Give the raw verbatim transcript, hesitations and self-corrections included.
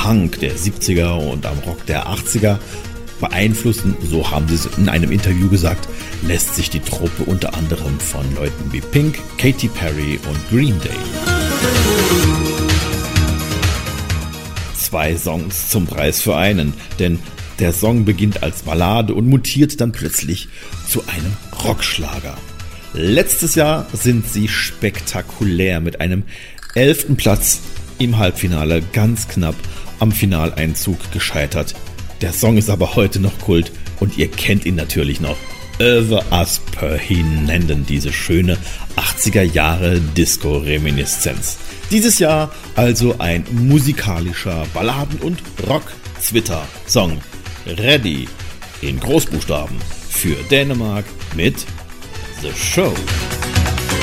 Punk der siebziger und am Rock der achtziger beeinflussen, so haben sie es in einem Interview gesagt, lässt sich die Truppe unter anderem von Leuten wie Pink, Katy Perry und Green Day. Zwei Songs zum Preis für einen, denn der Song beginnt als Ballade und mutiert dann plötzlich zu einem Rockschlager. Letztes Jahr sind sie spektakulär mit einem elften Platz im Halbfinale ganz knapp am Finaleinzug gescheitert. Der Song ist aber heute noch Kult und ihr kennt ihn natürlich noch. Over Us per Hinenden, diese schöne achtziger Jahre Disco-Reminiszenz. Dieses Jahr also ein musikalischer Balladen- und Rock-Zwitter-Song. Ready in Großbuchstaben für Dänemark mit The Show.